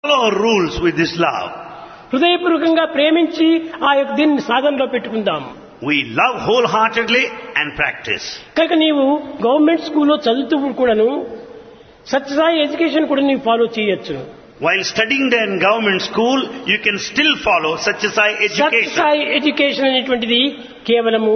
follow our rules with this love. హృదయపూర్వకంగా ప్రేమించి ఆ యొక్క దీన్ని సాధనలో పెట్టుకుందాం. We love wholeheartedly and practice. కనుక నీవు గవర్నమెంట్ స్కూల్లో చదువుతూ కూడాను సత్యసాయి ఎడ్యుకేషన్ కూడా నీవు ఫాలో చేయొచ్చు. While studying in government school, you can still follow Satyasai education. Sathya Sai education అనేటువంటిది కేవలము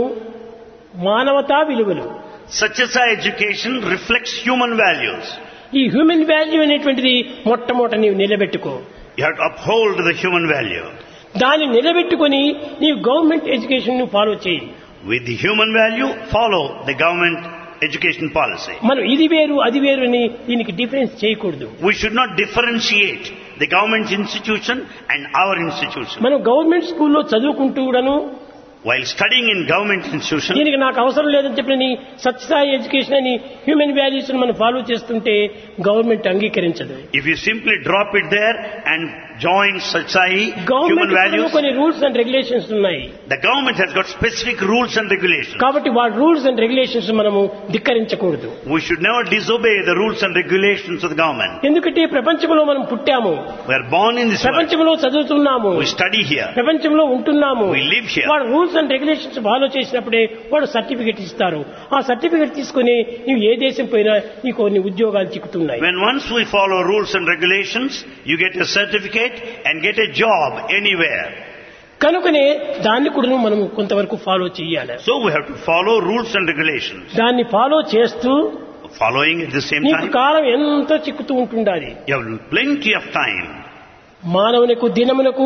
మానవతా విలువలు. Satyasai education reflects human values. ఈ హ్యూమన్ వాల్యూ అనేటువంటిది మొట్టమొదట నీవు నిలబెట్టుకో. You have to uphold the human value. దాన్ని నిలబెట్టుకొని నీవు గవర్నమెంట్ ఎడ్యుకేషన్ ను ఫాలో చేయి. With the human value, follow the government education policy. మనం ఇది వేరు అది వేరు అని దీనికి డిఫరెన్స్ చేయకూడదు. We should not differentiate the government institution and our institution. మనం గవర్నమెంట్ స్కూల్లో చదువుకుంటూ కూడాను While studying in government institution, దీనికి నాకు అవసరం లేదని చెప్పని సత్యసాయి ఎడ్యుకేషన్ అని హ్యూమన్ వాల్యూస్ మనం ఫాలో చేస్తుంటే government అంగీకరించదు. if you simply drop it there and join Satyasai human government values, కొన్ని రూల్స్ అండ్ రెగ్యులేషన్స్ ఉన్నాయి. the government has got specific rules and regulations. కాబట్టి వాటి రూల్స్ అండ్ రెగ్యులేషన్స్ మనము ధిక్కరించకూడదు. We should never disobey the rules and regulations of the government. ఎందుకంటే ప్రపంచంలో మనం పుట్టాము, We are born in this world. ప్రపంచంలో చదువుతున్నాము, We study here. ప్రపంచంలో ఉంటున్నాము. We live here. వాడు రూల్స్ అండ్ రెగ్యులేషన్స్ ఫాలో చేసినప్పుడే వాడు సర్టిఫికెట్ ఇస్తారు. ఆ సర్టిఫికెట్ తీసుకుని నీవు ఏ దేశం పోయినా నీకు కొన్ని ఉద్యోగాలు చిక్కుతున్నాయి. When once we follow rules and regulations, you get a certificate and get a job anywhere. కనుకనే దాన్ని కూడా మనం కొంతవరకు ఫాలో చేయాలి. So we have to follow rules and regulations. దాన్ని ఫాలో చేస్తూ Following at the same నీకు time, కాలం ఎంతో చిక్కుతూ ఉంటుండాలి. you have plenty of time. మానవునికి దినమునకు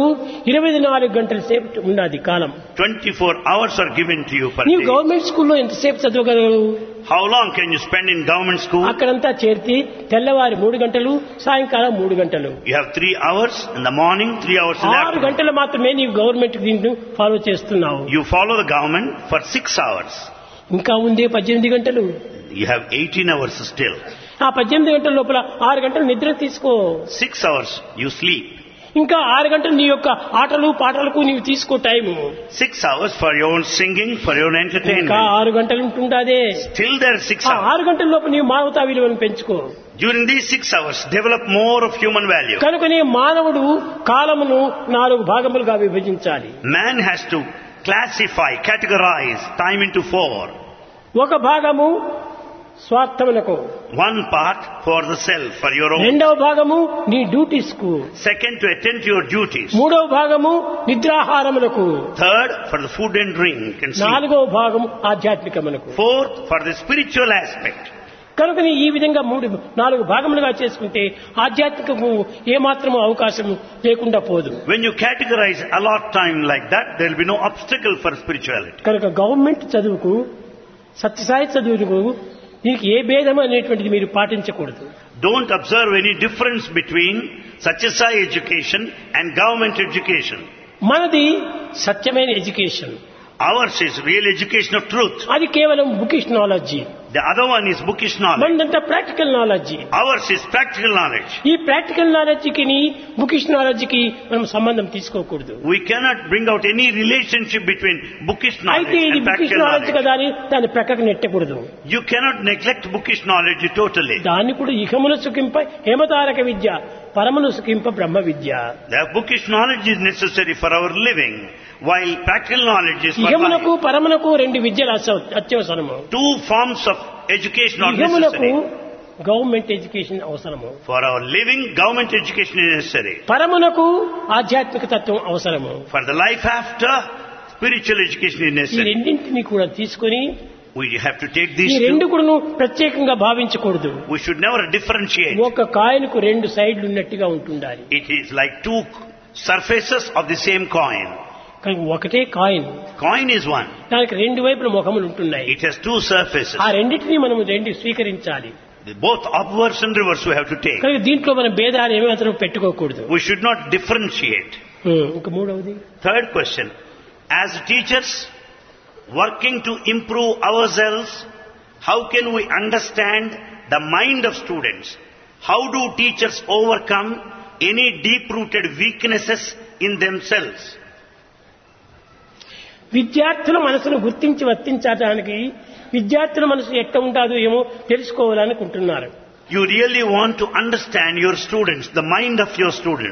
24 గంటల సేపు ఉన్నది కాలం. 24 hours are given to you per నీవు day. గవర్నమెంట్ స్కూల్లో ఎంతసేపు చదవగలవు? How long can you spend in government school? అక్కడంతా చేర్చి తెల్లవారి 3 గంటలు, సాయంకాలం 3 గంటలు, You have 3 hours in the morning, 3 hours in the 6 afternoon. గంటలు మాత్రమే నీవు గవర్నమెంట్ దీన్ని ఫాలో చేస్తున్నావు. You follow the government for 6 hours. ఇంకా ఉందే 18 గంటలు. You have 18 hours still. ఆ 18 గంటల లోపల 6 గంటలు నిద్ర తీసుకో. 6 hours you sleep. ఇంకా 6 గంటలు నీ యొక్క ఆటలు పాటలకు నీవు తీసుకో time. 6 hours for your own singing, for your own ఇంకా entertainment. 6 గంటలు ఉంటుండాదే. Still there are 6 ఆ hours. 6 గంటల లోపు నీవు మానవతా విలువను పెంచుకో. During these 6 hours, develop more of human value. కనుకనే మానవుడు కాలమును 4 భాగములుగా విభజించాలి. Man has to classify, categorize time into 4. ఒక భాగము స్వార్థములకు, One part for the self, for your own. రెండవ భాగము నీ డ్యూటీస్ కు, Second, to attend to your duties. మూడవ భాగము నిద్రాహారములకు, Third, for the food and drink and sleep. నాలుగవ భాగము ఆధ్యాత్మికములకు. Fourth, for the spiritual aspect. కనుకని ఈ విధంగా 4 భాగములుగా చేసుకుంటే ఆధ్యాత్మికము ఏమాత్రము అవకాశం లేకుండా పోదు. When you categorize a lot time like that, there will be no obstacle for spirituality. కనుక గవర్నమెంట్ చదువుకు సత్యసాయి చదువుకు దీనికి ఏ భేదం అనేటువంటిది మీరు పాటించకూడదు. Don't observe any difference between Satyasai education and government education. మనది సత్యమైన education. Ours is real education of truth. అది కేవలం bookish knowledge. The other one is bookish knowledge. మనదంతా practical knowledge. Ours is practical knowledge. ఈ practical నాలెడ్జికి bookish నాలెడ్జికి మనం సంబంధం తీసుకోకూడదు. We cannot bring out any relationship between bookish knowledge అయితే ఇది and bookish practical knowledge knowledge. కదా అని దాన్ని ప్రక్కకు నెట్టకూడదు. You cannot neglect bookish knowledge totally. దాన్ని కూడా ఇహమును సుఖింప హేమతారక విద్య, పరమును సుఖింప బ్రహ్మ విద్య. The bookish knowledge is necessary for our living, while practical knowledge is for ఇహమునకు life. పరమునకు 2 విద్యలు అత్యవసరము. 2 forms of education are ఇహమునకు necessary. Government education అవసరము, For our living, government education is necessary. పరమునకు ఆధ్యాత్మిక తత్వం అవసరము. For the life after, spiritual education is ఈ necessary. రెండింటిని కూడా తీసుకొని We have to take ఈ these రెండు two. కూడా ప్రత్యేకంగా భావించకూడదు. We should never differentiate. ఒక కాయిన్కు 2 సైడ్లు ఉన్నట్టుగా ఉంటుండాలి. It is like 2 surfaces of the same coin. కానీ ఒకటే కాయిన్, Coin is one. దానికి 2 వైపుల ముఖములు ఉంటున్నాయి. It has 2 surfaces. ఆ రెండింటిని మనం స్వీకరించాలి. Both upwards and reverse we have to take. కానీ దీంట్లో మనం భేదాలు ఏమాత్రం పెట్టుకోకూడదు. We should not differentiate. ఇంకా మూడవది, Third question. As teachers working to improve ourselves, how can we understand the mind of students? How do teachers overcome any deep-rooted weaknesses in themselves? విద్యార్థుల మనసును గుర్తించి వర్తించడానికి విద్యార్థుల మనసు ఎట్లా ఉంటాదో ఏమో తెలుసుకోవాలనుకుంటున్నారు. You really want to understand your students, the mind of your students.